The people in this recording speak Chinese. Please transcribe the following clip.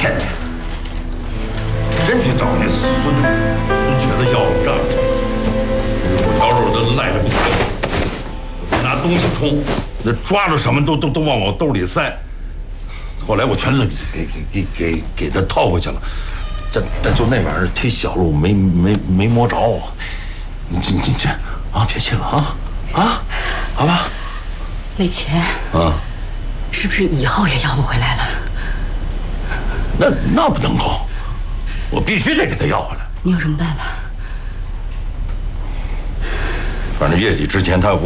天天真去找那孙瘸子要了账，五条肉都赖着不给我，拿东西冲，那抓着什么都往我兜里塞。后来我全是给他套过去了，但就那玩意儿忒小了，我没摸着啊。你这啊，别气了啊，好吧。 那钱啊， 是不是以后也要不回来了？ 那不能够，我必须得给他要回来。 你有什么办法？ 反正月底之前他要不